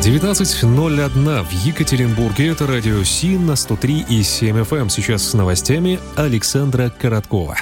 19:01 в Екатеринбурге. Это радио Си на 103,7 FM. Сейчас с новостями Александра Короткова.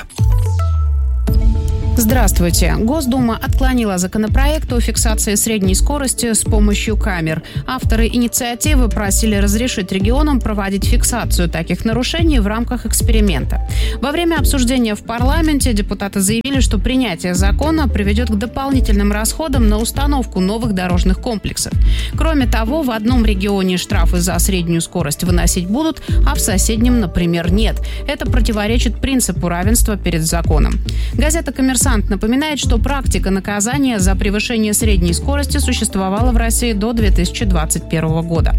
Здравствуйте. Госдума отклонила законопроект о фиксации средней скорости с помощью камер. Авторы инициативы просили разрешить регионам проводить фиксацию таких нарушений в рамках эксперимента. Во время обсуждения в парламенте депутаты заявили, что принятие закона приведет к дополнительным расходам на установку новых дорожных комплексов. Кроме того, в одном регионе штрафы за среднюю скорость выносить будут, а в соседнем, например, нет. Это противоречит принципу равенства перед законом. Газета «Коммерсант» напоминает, что практика наказания за превышение средней скорости существовала в России до 2021 года.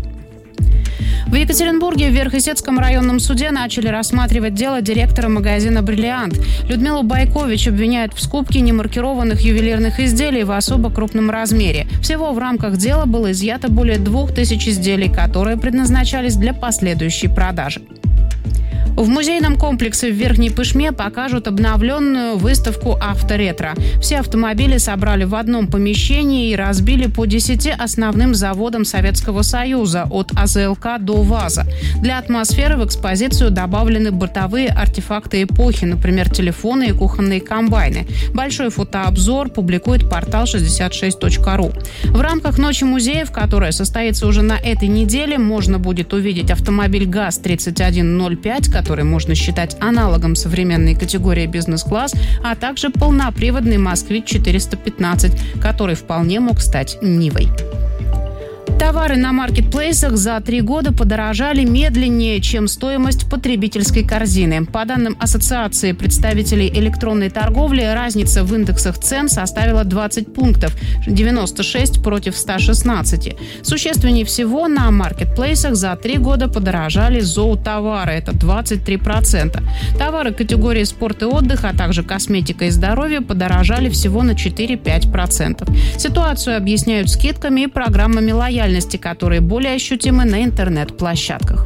В Екатеринбурге в Верхесецком районном суде начали рассматривать дело директора магазина «Бриллиант». Людмилу Байкович обвиняют в скупке немаркированных ювелирных изделий в особо крупном размере. Всего в рамках дела было изъято более 2000 изделий, которые предназначались для последующей продажи. В музейном комплексе в Верхней Пышме покажут обновленную выставку «Авторетро». Все автомобили собрали в одном помещении и разбили по 10 основным заводам Советского Союза, от АЗЛК до ВАЗа. Для атмосферы в экспозицию добавлены бытовые артефакты эпохи, например, телефоны и кухонные комбайны. Большой фотообзор публикует портал 66.ru. В рамках Ночи музеев, которая состоится уже на этой неделе, можно будет увидеть автомобиль ГАЗ-3105, который можно считать аналогом современной категории бизнес-класс, а также полноприводный «Москвич-415», который вполне мог стать «Нивой». Товары на маркетплейсах за 3 года подорожали медленнее, чем стоимость потребительской корзины. По данным Ассоциации представителей электронной торговли, разница в индексах цен составила 20 пунктов, 96 против 116. Существеннее всего на маркетплейсах за 3 года подорожали зоотовары, это 23%. Товары категории спорт и отдых, а также косметика и здоровье подорожали всего на 4-5%. Ситуацию объясняют скидками и программами лояльности, которые более ощутимы на интернет-площадках.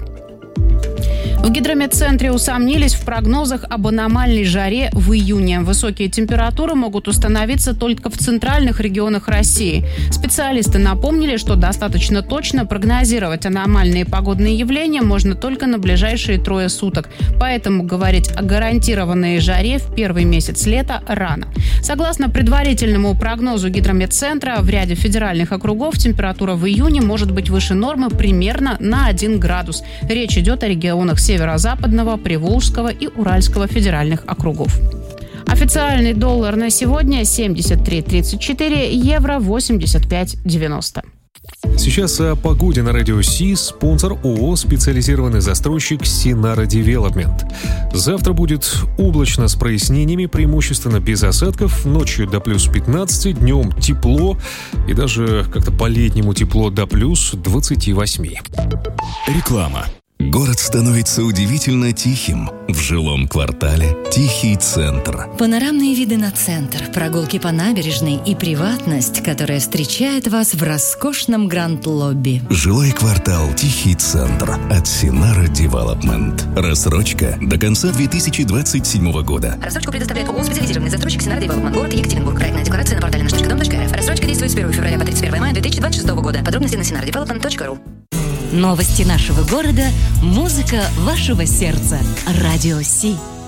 В гидрометцентре усомнились в прогнозах об аномальной жаре в июне. Высокие температуры могут установиться только в центральных регионах России. Специалисты напомнили, что достаточно точно прогнозировать аномальные погодные явления можно только на ближайшие 3 суток. Поэтому говорить о гарантированной жаре в первый месяц лета рано. Согласно предварительному прогнозу гидрометцентра, в ряде федеральных округов температура в июне может быть выше нормы примерно на 1 градус. Речь идет о регионах Северо-Западного, Приволжского и Уральского федеральных округов. Официальный доллар на сегодня 73.34, евро 85.90. Сейчас о погоде на радио Си. Спонсор ООО «Специализированный застройщик Синара Девелопмент». Завтра будет облачно с прояснениями, преимущественно без осадков. Ночью до плюс 15, днем тепло и даже как-то по-летнему тепло до плюс 28. Реклама. Город становится удивительно тихим. В жилом квартале «Тихий центр». Панорамные виды на центр, прогулки по набережной и приватность, которая встречает вас в роскошном гранд-лобби. Жилой квартал «Тихий центр» от Синара Девелопмент. Рассрочка до конца 2027 года. Рассрочку предоставляет ООО «Специализированный застройщик Синара Девелопмент». Город Екатеринбург. Проектная декларация на портале наш.дом.рф. Рассрочка действует с 1 февраля по 31 мая 2026 года. Подробности на sinaradevelopment.ru. Новости нашего города, музыка вашего сердца. Радио Си.